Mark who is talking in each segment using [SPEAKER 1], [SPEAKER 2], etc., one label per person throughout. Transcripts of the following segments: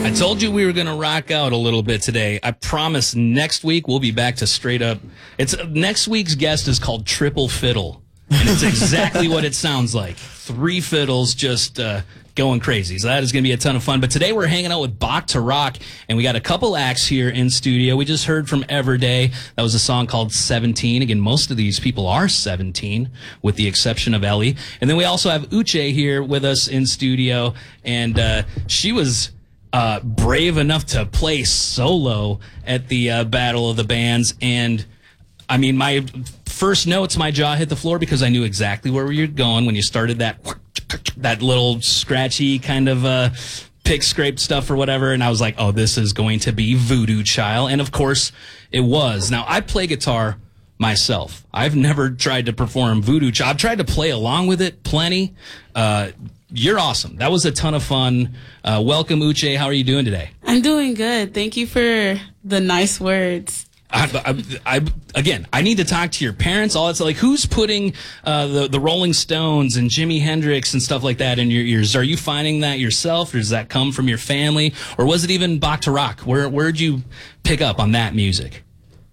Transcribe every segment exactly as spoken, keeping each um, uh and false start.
[SPEAKER 1] I told you we were going to rock out a little bit today. I promise next week we'll be back to straight up. It's next week's guest is called Triple Fiddle, and it's exactly what it sounds like. Three fiddles just uh, going crazy. So that is going to be a ton of fun. But today we're hanging out with Bach to Rock, and we got a couple acts here in studio. We just heard from Everday. That was a song called seventeen. Again, most of these people are seventeen, with the exception of Ellie. And then we also have Uche here with us in studio, and uh, she was uh, brave enough to play solo at the uh, Battle of the Bands. And I mean, my first notes, my jaw hit the floor because I knew exactly where you were going when you started that that little scratchy kind of uh, pick scrape stuff or whatever. And I was like, oh, this is going to be Voodoo Child. And of course, it was. Now, I play guitar myself. I've never tried to perform Voodoo Child. I've tried to play along with it plenty. Uh, you're awesome. That was a ton of fun. Uh, welcome, Uche. How are you doing today?
[SPEAKER 2] I'm doing good. Thank you for the nice words.
[SPEAKER 1] I, I, I, again, I need to talk to your parents. All that's like, who's putting uh, the the Rolling Stones and Jimi Hendrix and stuff like that in your ears? Are you finding that yourself, or does that come from your family, or was it even Bach to Rock? Where where'd you pick up on that music?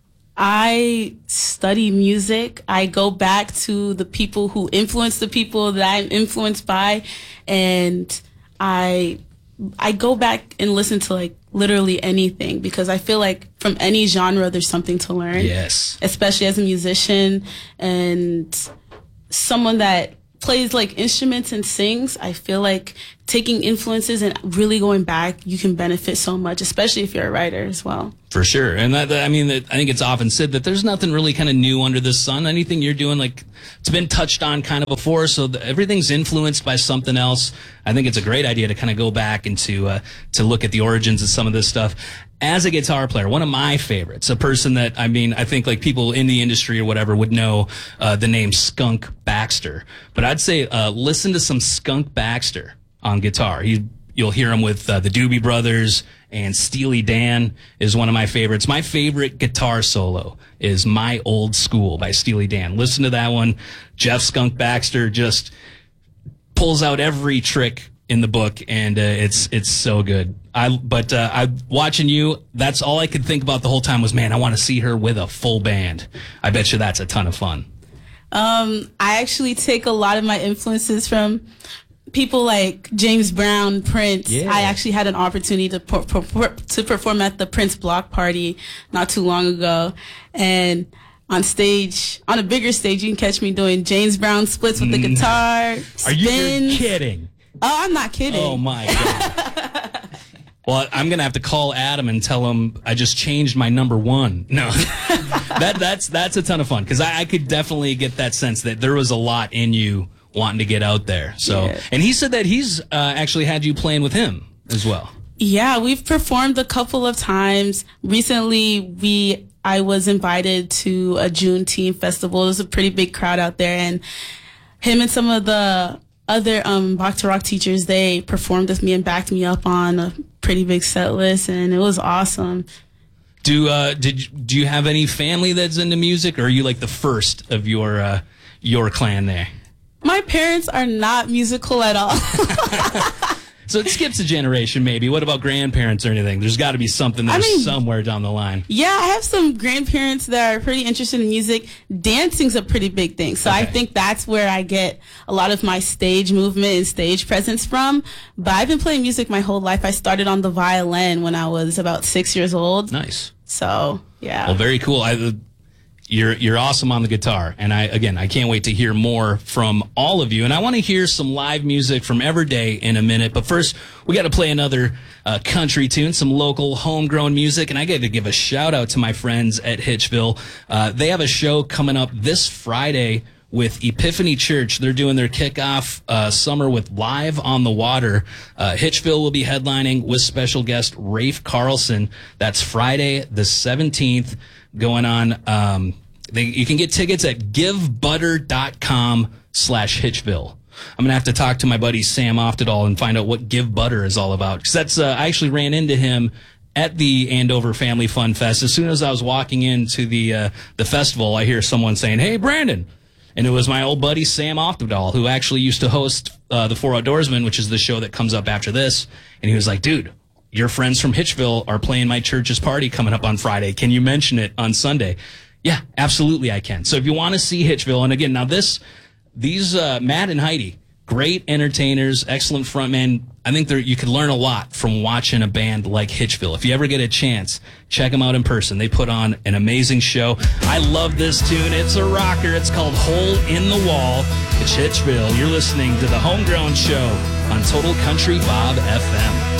[SPEAKER 2] I study music. I go back to the people who influence the people that I'm influenced by, and I I go back and listen to like literally anything, because I feel like from any genre there's something to learn.
[SPEAKER 1] Yes.
[SPEAKER 2] Especially as a musician and someone that plays like instruments and sings, I feel like taking influences and really going back, you can benefit so much, especially if you're a writer as well.
[SPEAKER 1] For sure. And that, that I mean, that, I think it's often said that there's nothing really kind of new under the sun. Anything you're doing, like, it's been touched on kind of before, so the, everything's influenced by something else. I think it's a great idea to kind of go back and to, uh, to look at the origins of some of this stuff. As a guitar player, one of my favorites, a person that, I mean, I think like people in the industry or whatever would know uh, the name Skunk Baxter. But I'd say uh, listen to some Skunk Baxter on guitar. He, you'll hear him with uh, the Doobie Brothers, and Steely Dan is one of my favorites. My favorite guitar solo is My Old School by Steely Dan. Listen to that one. Jeff Skunk Baxter just pulls out every trick in the book, and uh, it's it's so good. I but uh, I watching you, that's all I could think about the whole time was, man, I want to see her with a full band. I bet you that's a ton of fun.
[SPEAKER 2] Um, I actually take a lot of my influences from people like James Brown, Prince.
[SPEAKER 1] Yeah.
[SPEAKER 2] I actually had an opportunity to per- per- to perform at the Prince block party not too long ago, and on stage, on a bigger stage, you can catch me doing James Brown splits with the guitar.
[SPEAKER 1] Are you
[SPEAKER 2] spins.
[SPEAKER 1] kidding?
[SPEAKER 2] Oh, I'm not kidding.
[SPEAKER 1] Oh my God. Well, I'm going to have to call Adam and tell him I just changed my number one. No, that that's that's a ton of fun, because I, I could definitely get that sense that there was a lot in you wanting to get out there. So,
[SPEAKER 2] yeah. And
[SPEAKER 1] he said that he's uh, actually had you playing with him as well.
[SPEAKER 2] Yeah, we've performed a couple of times. Recently, we I was invited to a Juneteenth festival. There's a pretty big crowd out there, and him and some of the other um, Bach to Rock teachers, they performed with me and backed me up on a pretty big set list, and it was awesome.
[SPEAKER 1] Do uh, did you, do you have any family that's into music, or are you like the first of your uh, your clan there?
[SPEAKER 2] My parents are not musical at all.
[SPEAKER 1] So it skips a generation, maybe. What about grandparents or anything? There's got to be something there I mean, somewhere down the line.
[SPEAKER 2] Yeah, I have some grandparents that are pretty interested in music. Dancing's a pretty big thing. So okay. I think that's where I get a lot of my stage movement and stage presence from. But I've been playing music my whole life. I started on the violin when I was about six years old.
[SPEAKER 1] Nice.
[SPEAKER 2] So, yeah.
[SPEAKER 1] Well, very cool. I, You're you're awesome on the guitar, and I again I can't wait to hear more from all of you. And I want to hear some live music from Everday in a minute. But first, we got to play another uh, country tune, some local homegrown music. And I got to give a shout out to my friends at Hitchville. Uh, they have a show coming up this Friday with Epiphany Church. They're doing their kickoff uh, summer with Live on the Water. Uh, Hitchville will be headlining with special guest Rafe Carlson. That's Friday the seventeenth. Going on, um, they, you can get tickets at givebutter.com slash Hitchville. I'm going to have to talk to my buddy Sam Oftedal and find out what Give Butter is all about. Because that's, uh, I actually ran into him at the Andover Family Fun Fest. As soon as I was walking into the, uh, the festival, I hear someone saying, "Hey, Brandon." And it was my old buddy Sam Oftedal, who actually used to host uh, the Four Outdoorsmen, which is the show that comes up after this. And he was like, "Dude, your friends from Hitchville are playing my church's party coming up on Friday. Can you mention it on Sunday? Yeah, absolutely I can. So if you want to see Hitchville, and again, now this, these, uh, Matt and Heidi, great entertainers, excellent frontmen. I think you could learn a lot from watching a band like Hitchville. If you ever get a chance, check them out in person. They put on an amazing show. I love this tune. It's a rocker. It's called Hole in the Wall. It's Hitchville. You're listening to The Homegrown Show on Total Country Bob F M.